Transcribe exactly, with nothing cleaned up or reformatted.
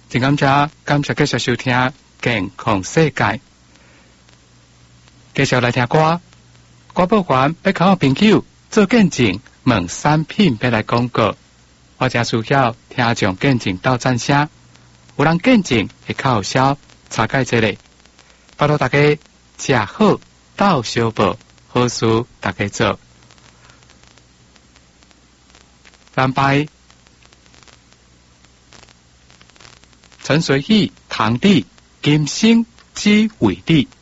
真感谢，感谢继续收听健康世界，继续来听歌。歌报员要靠朋友做见证，问产品要来广告，或者需要听众见证到赞声，有人见证会较有效，查解这类，拜托大家吃好到小报，好事大家做。蓝白陈随意堂弟今生之为弟。